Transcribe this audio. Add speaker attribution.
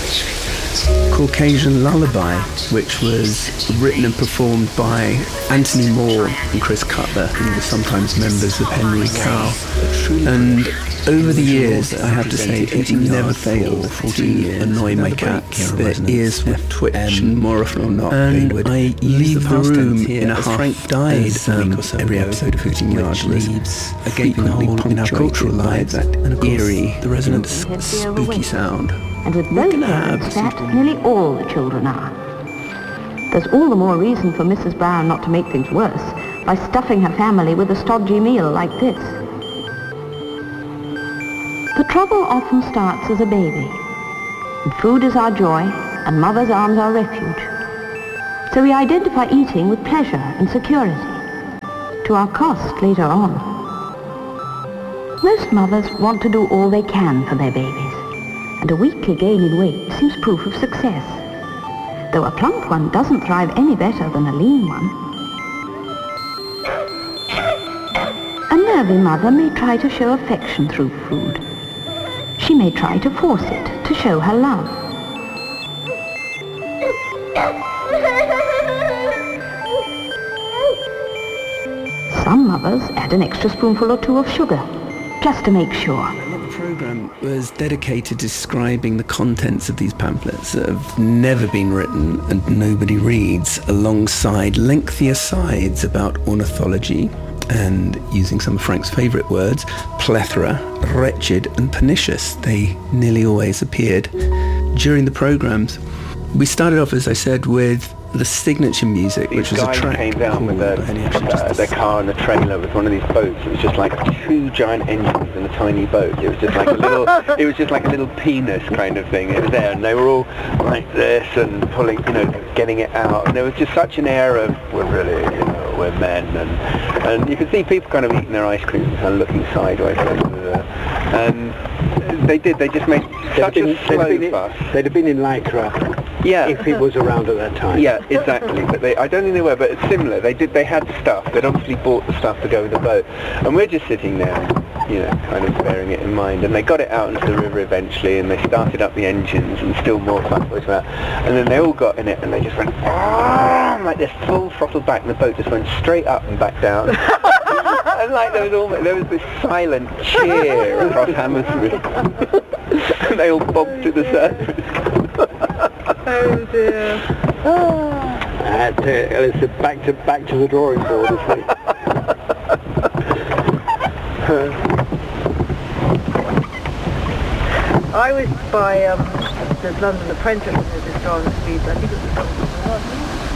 Speaker 1: Caucasian Lullaby, which was written and performed by Anthony Moore and Chris Cutler, who were sometimes members of Henry Cow. And over the years, I have to say, it never failed to annoy my cats. Their ears would twitch, and more often or not, and I leave the room in a half Frank died every episode of Hooting Yard leaves a gaping hole in our cultural lives, that eerie, the resonant spooky sound.
Speaker 2: And with those parents, that nearly all the children are. There's all the more reason for Mrs. Brown not to make things worse by stuffing her family with a stodgy meal like this. The trouble often starts as a baby. And food is our joy, and mother's arms our refuge. So we identify eating with pleasure and security, to our cost later on. Most mothers want to do all they can for their babies, and a weekly gain in weight seems proof of success, though a plump one doesn't thrive any better than a lean one. A nervy mother may try to show affection through food. She may try to force it to show her love. Some mothers add an extra spoonful or two of sugar, just to make sure.
Speaker 1: The programme was dedicated to describing the contents of these pamphlets that have never been written and nobody reads, alongside lengthy asides about ornithology and, using some of Frank's favourite words, plethora, wretched and pernicious. They nearly always appeared during the programmes. We started off, as I said, with the signature music, which was a track
Speaker 3: came down with their car and a trailer with one of these boats. It was just like two giant engines in a tiny boat. It was just like a little, it was just like a little penis kind of thing. It was there, and they were all like this and pulling, getting it out. And there was just such an air of we're really, we're men, and you could see people kind of eating their ice cream and looking sideways. And they just made such a slow fuss.
Speaker 4: They'd have been in Lycra.
Speaker 3: Yeah.
Speaker 4: If it was around at that time.
Speaker 3: Yeah, exactly. But I don't think they were, but it's similar. They had stuff. They'd obviously bought the stuff to go with the boat. And we're just sitting there, kind of bearing it in mind. And they got it out into the river eventually, and they started up the engines, and still more fuss was about. And then they all got in it, and they just went, like this, full throttle back, and the boat just went straight up and back down. And like there was this silent cheer across Hammersmith. And they all bobbed to the surface.
Speaker 5: Oh dear.
Speaker 4: It's back to the drawing board, isn't it?
Speaker 5: I was by the London Apprentice, which is John Speed, I think it was